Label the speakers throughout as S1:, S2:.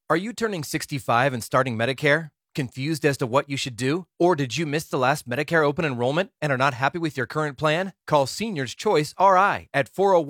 S1: Are you turning 65 and starting Medicare? Confused as to what you should do? Or did you miss the last Medicare open enrollment and are not happy with your current plan? Call Seniors Choice RI at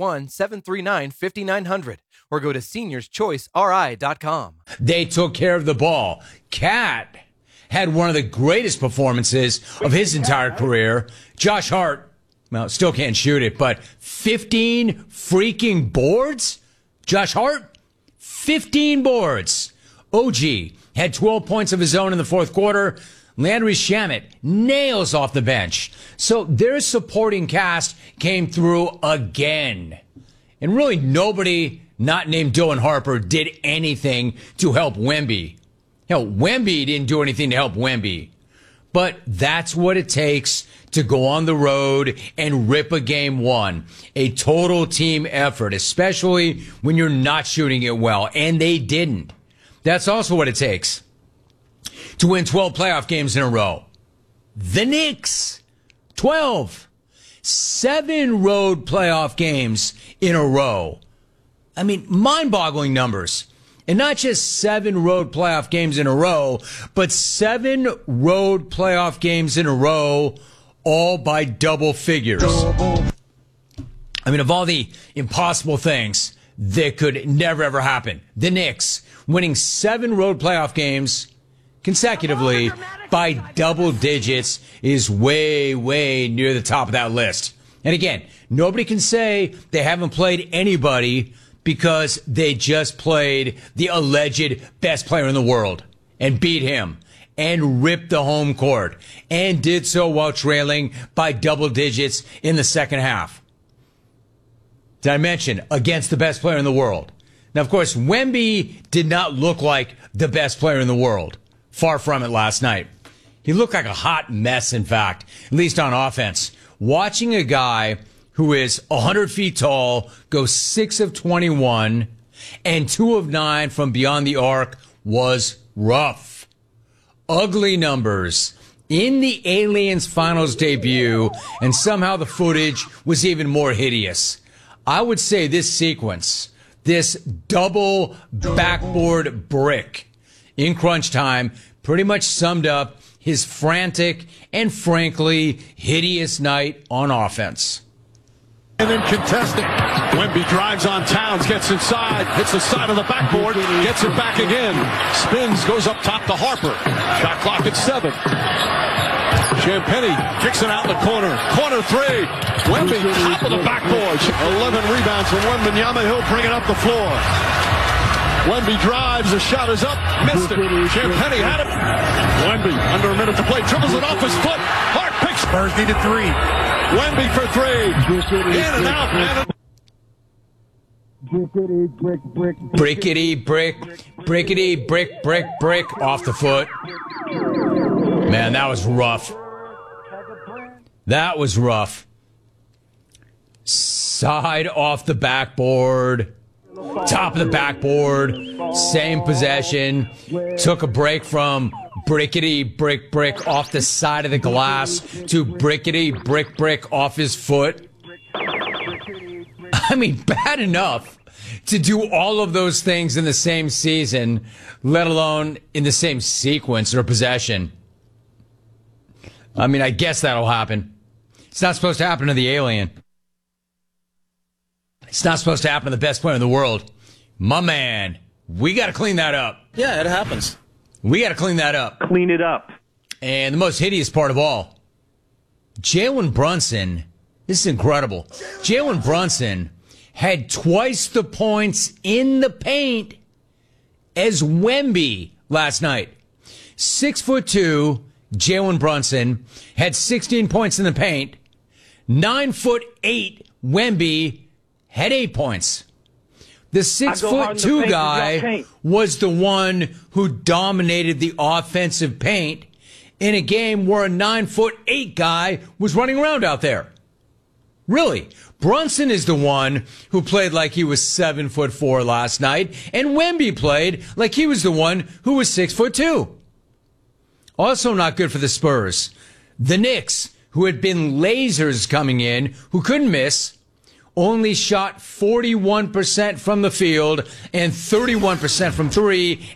S1: 401-739-5900 or go to seniorschoiceri.com.
S2: They took care of the ball. Cat had one of the greatest performances of his entire career. Josh Hart, well, still can't shoot it, but 15 freaking boards? Josh Hart, 15 boards. OG had 12 points of his own in the fourth quarter. Landry Shamet nails off the bench. So their supporting cast came through again. And really nobody not named Dylan Harper did anything to help Wemby. Hell, Wemby didn't do anything to help Wemby. But that's what it takes to go on the road and rip a game one. A total team effort, especially when you're not shooting it well. And they didn't. That's also what it takes to win 12 playoff games in a row. The Knicks, 12. 7 road playoff games in a row. I mean, mind-boggling numbers. And not just 7 road playoff games in a row, but 7 road playoff games in a row, all by double figures. I mean, of all the impossible things that could never, ever happen, the Knicks winning 7 road playoff games consecutively by double digits is way, way near the top of that list. And again, nobody can say they haven't played anybody because they just played the alleged best player in the world and beat him and ripped the home court and did so while trailing by double digits in the second half. Did I mention against the best player in the world? Now, of course, Wemby did not look like the best player in the world. Far from it last night. He looked like a hot mess, in fact, at least on offense. Watching a guy who is 100 feet tall go 6 of 21 and 2 of 9 from beyond the arc was rough. Ugly numbers in the Aliens finals debut, and somehow the footage was even more hideous. I would say this sequence, this double backboard brick in crunch time, pretty much summed up his frantic and frankly hideous night on offense.
S3: And then contesting. Wemby drives on Towns, gets inside, hits the side of the backboard, gets it back again. Spins, goes up top to Harper. Shot clock at 7. Champagnie kicks it out in the corner. Corner 3. Wemby, top of the backboard. 11 rebounds from Wembanyama. He'll bring it up the floor. Wemby drives, the shot is up, missed it. Champagnie had it. Wemby, under a minute to play, dribbles it off his foot. Hart picks.
S4: Spurs need a 3.
S3: Wemby for 3. In and out, man.
S2: Brickety brick, brickety brick, brick, brick off the foot. Man, that was rough. That was rough. Side off the backboard. Top of the backboard, same possession, took a break from brickety brick brick off the side of the glass to brickety brick brick off his foot. I mean, bad enough to do all of those things in the same season, let alone in the same sequence or possession. I mean, I guess that'll happen. It's not supposed to happen to the alien. It's not supposed to happen to the best player in the world. My man, we got to clean that up.
S5: Yeah, it happens.
S2: We got to clean that up.
S6: Clean it up.
S2: And the most hideous part of all, Jalen Brunson, this is incredible. Jalen Brunson had twice the points in the paint as Wemby last night. 6'2", Jalen Brunson had 16 points in the paint. 9'8", Wemby had 8 points. The 6'2" guy was the one who dominated the offensive paint in a game where a 9'8" guy was running around out there. Really, Brunson is the one who played like he was 7'4" last night, and Wemby played like he was the one who was 6'2". Also not good for the Spurs. The Knicks, who had been lasers coming in, who couldn't miss, only shot 41% from the field and 31% from 3